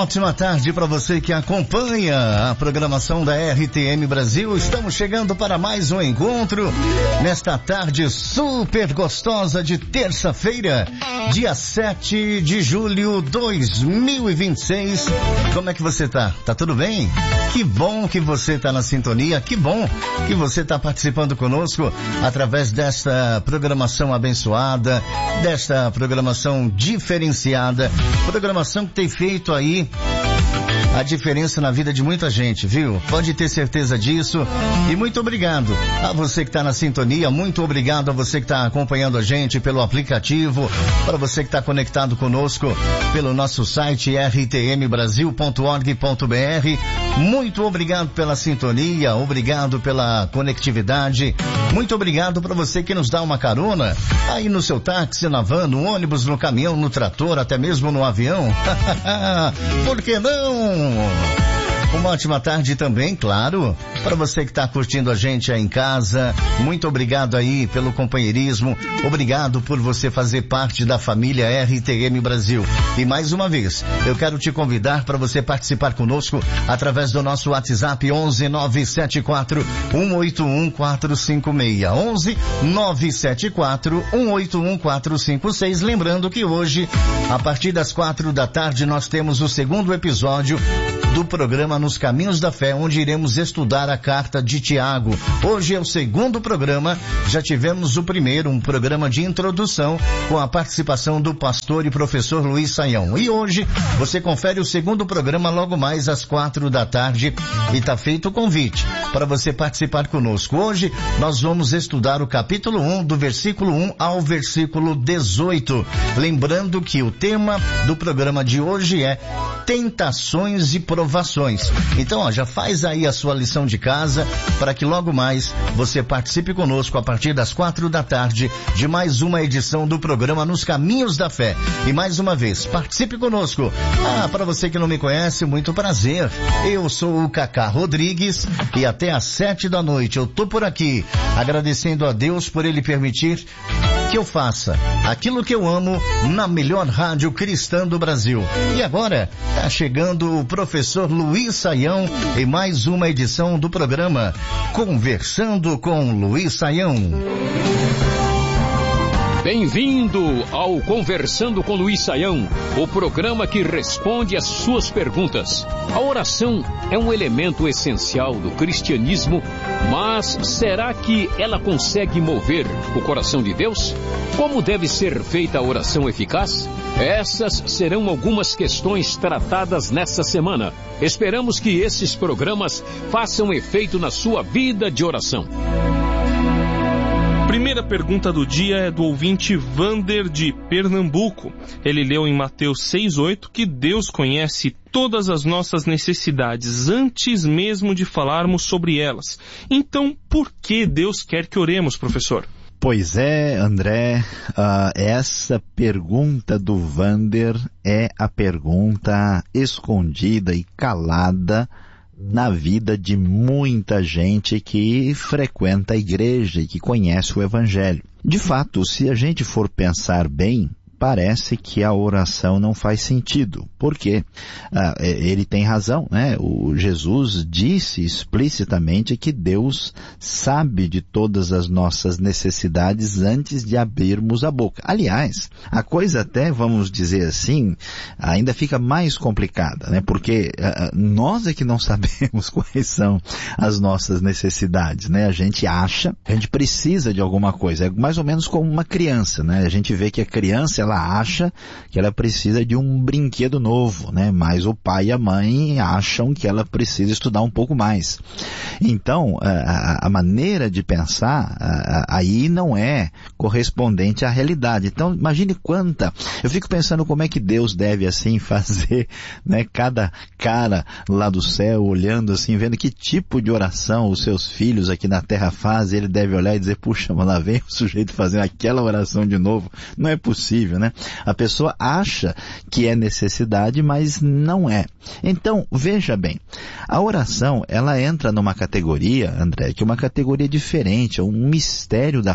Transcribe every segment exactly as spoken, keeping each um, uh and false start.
ótima tarde para você que acompanha a programação da R T M Brasil. Estamos chegando para mais um encontro nesta tarde super gostosa de terça-feira, dia sete de julho de dois mil e vinte e seis. Como é que você tá? Tá tudo bem? Que bom que você tá na sintonia, que bom que você tá participando conosco através desta programação abençoada, desta programação diferenciada, programação que tem feito aí a diferença na vida de muita gente, viu? Pode ter certeza disso. E muito obrigado a você que está na sintonia, muito obrigado a você que está acompanhando a gente pelo aplicativo, para você que está conectado conosco pelo nosso site r t m brasil ponto org ponto b r. Muito obrigado pela sintonia, obrigado pela conectividade, muito obrigado para você que nos dá uma carona aí no seu táxi, na van, no ônibus, no caminhão, no trator, até mesmo no avião. Por que não? Uma ótima tarde também, claro, para você que está curtindo a gente aí em casa. Muito obrigado aí pelo companheirismo, obrigado por você fazer parte da família R T M Brasil. E mais uma vez, eu quero te convidar para você participar conosco através do nosso WhatsApp onze nove sete quatro um oito um quatro cinco seis, onze nove sete quatro um oito um quatro cinco seis. Lembrando que hoje, a partir das quatro da tarde, nós temos o segundo episódio do programa Nos Caminhos da Fé, onde iremos estudar a carta de Tiago. Hoje é o segundo programa, já tivemos o primeiro, um programa de introdução com a participação do pastor e professor Luiz Saião. E hoje você confere o segundo programa logo mais às quatro da tarde e tá feito o convite para você participar conosco. Hoje nós vamos estudar o capítulo um, do versículo um ao versículo dezoito. Lembrando que o tema do programa de hoje é tentações e provações. Então, ó, já faz aí a sua lição de casa para que logo mais você participe conosco a partir das quatro da tarde de mais uma edição do programa Nos Caminhos da Fé. E mais uma vez, participe conosco. Ah, para você que não me conhece, muito prazer. Eu sou o Cacá Rodrigues e até às sete da noite eu tô por aqui, agradecendo a Deus por Ele permitir que eu faça aquilo que eu amo na melhor rádio cristã do Brasil. E agora, tá chegando o professor Luiz Saião em mais uma edição do programa Conversando com Luiz Saião. Bem-vindo ao Conversando com Luiz Saião, o programa que responde às suas perguntas. A oração é um elemento essencial do cristianismo, mas será que ela consegue mover o coração de Deus? Como deve ser feita a oração eficaz? Essas serão algumas questões tratadas nesta semana. Esperamos que esses programas façam efeito na sua vida de oração. Primeira pergunta do dia é do ouvinte Vander de Pernambuco. Ele leu em Mateus seis, oito que Deus conhece todas as nossas necessidades antes mesmo de falarmos sobre elas. Então, por que Deus quer que oremos, professor? Pois é, André, uh, essa pergunta do Vander é a pergunta escondida e calada na vida de muita gente que frequenta a igreja e que conhece o Evangelho. De fato, se a gente for pensar bem, parece que a oração não faz sentido. Por quê? Ah, ele tem razão, né? O Jesus disse explicitamente que Deus sabe de todas as nossas necessidades antes de abrirmos a boca. Aliás, a coisa até, vamos dizer assim, ainda fica mais complicada, né? Porque ah, nós é que não sabemos quais são as nossas necessidades, né? A gente acha que a gente precisa de alguma coisa. É mais ou menos como uma criança, né? A gente vê que a criança, ela ela acha que ela precisa de um brinquedo novo, né? Mas o pai e a mãe acham que ela precisa estudar um pouco mais. Então, a, a maneira de pensar a, a, aí não é correspondente à realidade. Então, imagine quanta... Eu fico pensando como é que Deus deve, assim, fazer, né? Cada cara lá do céu, olhando assim, vendo que tipo de oração os seus filhos aqui na terra fazem, ele deve olhar e dizer, puxa, mas lá vem o sujeito fazendo aquela oração de novo. Não é possível, né? A pessoa acha que é necessidade, mas não é. Então, veja bem, a oração, ela entra numa categoria, André, que é uma categoria diferente, é um mistério da fé.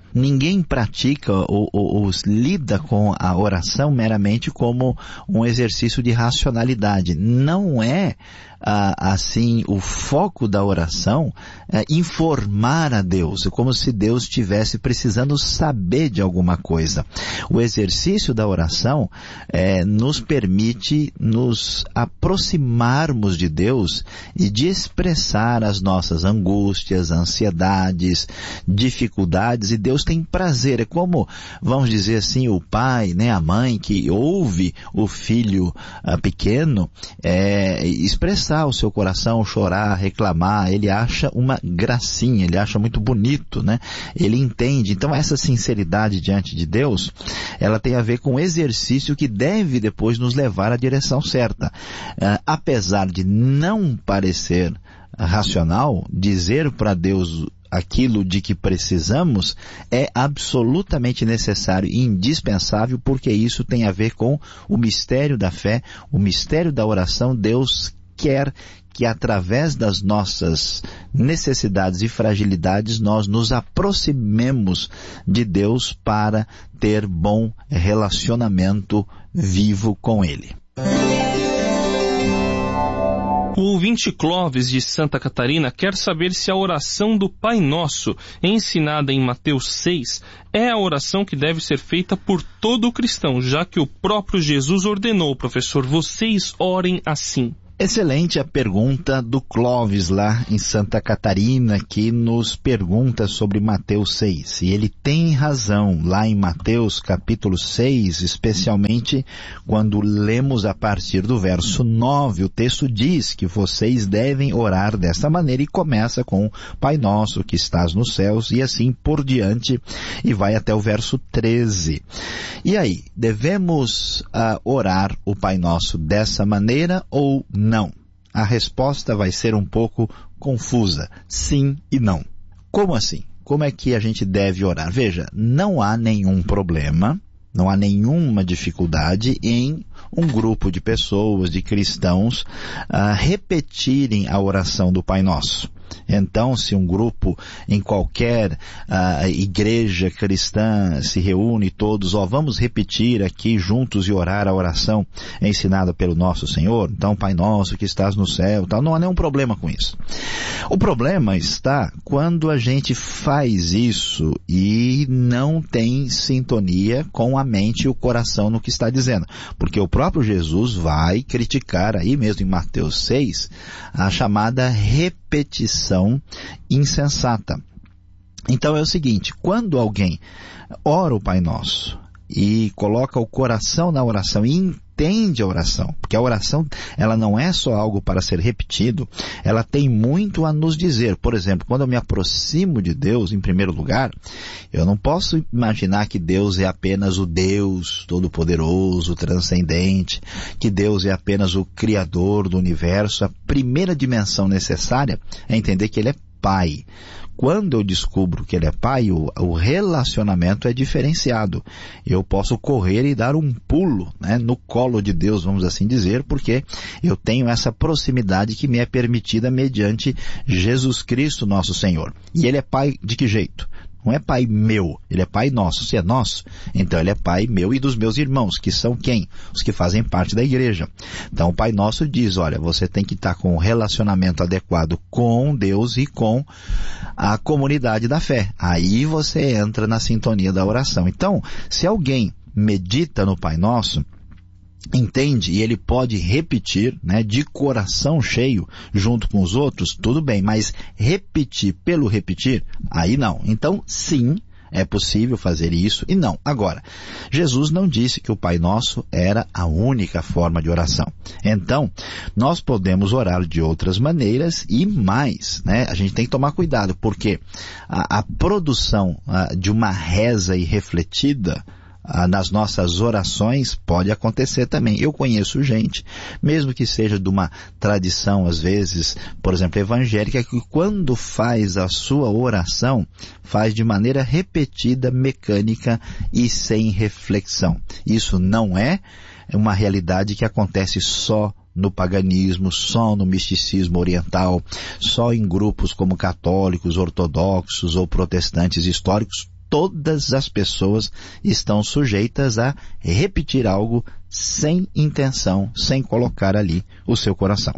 Ninguém pratica ou, ou, ou lida com a oração meramente como um exercício de racionalidade. Não é ah, assim o foco da oração é informar a Deus, é como se Deus estivesse precisando saber de alguma coisa. O exercício da oração é, nos permite nos aproximarmos de Deus e de expressar as nossas angústias, ansiedades, dificuldades, e Deus tem prazer. É como, vamos dizer assim, o pai, né, a mãe que ouve o filho uh, pequeno é, expressar o seu coração, chorar, reclamar. Ele acha uma gracinha, ele acha muito bonito, né? Ele entende. Então essa sinceridade diante de Deus, ela tem a ver com o exercício que deve depois nos levar à direção certa. Uh, apesar de não parecer racional, dizer para Deus aquilo de que precisamos é absolutamente necessário e indispensável, porque isso tem a ver com o mistério da fé, o mistério da oração. Deus quer que através das nossas necessidades e fragilidades nós nos aproximemos de Deus para ter bom relacionamento vivo com Ele. O ouvinte Clóvis de Santa Catarina quer saber se a oração do Pai Nosso, ensinada em Mateus seis, é a oração que deve ser feita por todo cristão, já que o próprio Jesus ordenou, professor, vocês orem assim. Excelente a pergunta do Clóvis lá em Santa Catarina, que nos pergunta sobre Mateus seis. E ele tem razão lá em Mateus capítulo seis, especialmente quando lemos a partir do verso nove. O texto diz que vocês devem orar desta maneira e começa com Pai Nosso que estás nos céus e assim por diante e vai até o verso treze. E aí, devemos uh, orar o Pai Nosso dessa maneira ou não? Não. A resposta vai ser um pouco confusa. Sim e não. Como assim? Como é que a gente deve orar? Veja, não há nenhum problema, não há nenhuma dificuldade em um grupo de pessoas, de cristãos, uh, repetirem a oração do Pai Nosso. Então, se um grupo em qualquer uh, igreja cristã se reúne todos, ó, vamos repetir aqui juntos e orar a oração ensinada pelo nosso Senhor, então Pai Nosso que estás no céu, tal, não há nenhum problema com isso. O problema está quando a gente faz isso e não tem sintonia com a mente e o coração no que está dizendo, porque o próprio Jesus vai criticar aí mesmo em Mateus seis a chamada repetição insensata. Então é o seguinte, quando alguém ora o Pai Nosso e coloca o coração na oração e entende a oração, porque a oração ela não é só algo para ser repetido, ela tem muito a nos dizer. Por exemplo, quando eu me aproximo de Deus, em primeiro lugar, eu não posso imaginar que Deus é apenas o Deus todo-poderoso, transcendente, que Deus é apenas o Criador do universo. A primeira dimensão necessária é entender que Ele é Pai. Quando eu descubro que Ele é Pai, o, o relacionamento é diferenciado. Eu posso correr e dar um pulo, né, no colo de Deus, vamos assim dizer, porque eu tenho essa proximidade que me é permitida mediante Jesus Cristo, nosso Senhor. E Ele é Pai de que jeito? Não é Pai meu, Ele é Pai nosso. Se é nosso, então Ele é Pai meu e dos meus irmãos, que são quem? Os que fazem parte da igreja. Então o Pai Nosso diz, olha, você tem que estar com um relacionamento adequado com Deus e com a comunidade da fé. Aí você entra na sintonia da oração. Então, se alguém medita no Pai Nosso, entende, e ele pode repetir, né, de coração cheio, junto com os outros, tudo bem, mas repetir pelo repetir, aí não. Então, sim, é possível fazer isso e não. Agora, Jesus não disse que o Pai Nosso era a única forma de oração. Então, nós podemos orar de outras maneiras e mais, né? A gente tem que tomar cuidado, porque a, a produção a, de uma reza irrefletida nas nossas orações pode acontecer também. Eu conheço gente, mesmo que seja de uma tradição, às vezes, por exemplo, evangélica, que quando faz a sua oração, faz de maneira repetida, mecânica e sem reflexão. Isso não é uma realidade que acontece só no paganismo, só no misticismo oriental, só em grupos como católicos, ortodoxos ou protestantes históricos. todas as pessoas estão sujeitas a repetir algo sem intenção, sem colocar ali o seu coração.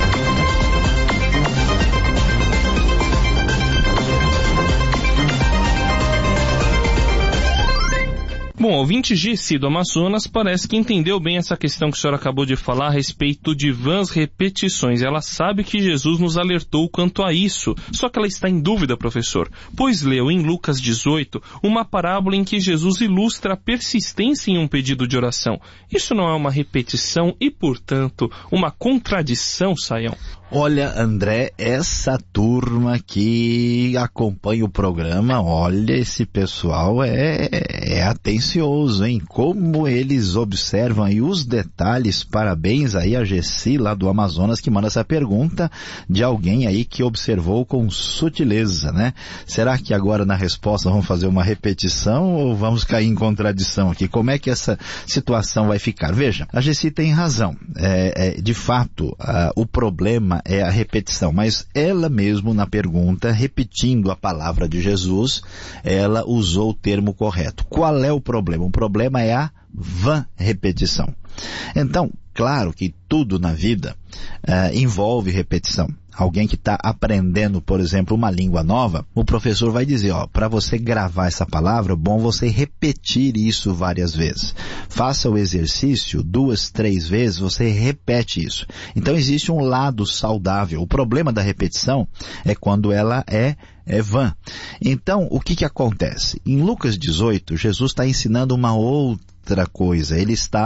Bom, o ouvinte Gessi do Amazonas parece que entendeu bem essa questão que o senhor acabou de falar a respeito de vãs repetições. Ela sabe que Jesus nos alertou quanto a isso, só que ela está em dúvida, professor, pois leu em Lucas dezoito uma parábola em que Jesus ilustra a persistência em um pedido de oração. Isso não é uma repetição e, portanto, uma contradição, Sayão? Olha, André, essa turma que acompanha o programa, olha, esse pessoal é, é atencioso, hein? Como eles observam aí os detalhes. Parabéns aí a Gessi lá do Amazonas que manda essa pergunta de alguém aí que observou com sutileza, né? Será que agora na resposta vamos fazer uma repetição ou vamos cair em contradição aqui? Como é que essa situação vai ficar? Veja, a Gessi tem razão. É, é, de fato, a, o problema é a repetição, mas ela mesmo na pergunta, repetindo a palavra de Jesus, ela usou o termo correto. Qual é o problema? O problema é a vã repetição. Então, claro que tudo na vida uh, envolve repetição. Alguém que está aprendendo, por exemplo, uma língua nova, o professor vai dizer, ó, para você gravar essa palavra, é bom você repetir isso várias vezes. Faça o exercício duas, três vezes, você repete isso. Então existe um lado saudável. O problema da repetição é quando ela é, é vã. Então, o que que acontece? Em Lucas dezoito, Jesus está ensinando uma outra coisa. Ele está